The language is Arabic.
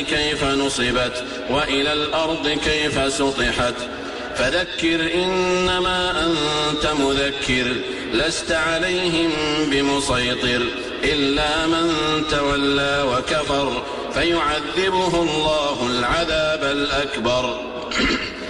كيف نصبت وإلى الأرض كيف سطحت فذكر إنما أنت مذكر لست عليهم بمسيطر إلا من تولى وكفر فيعذبه الله العذاب الأكبر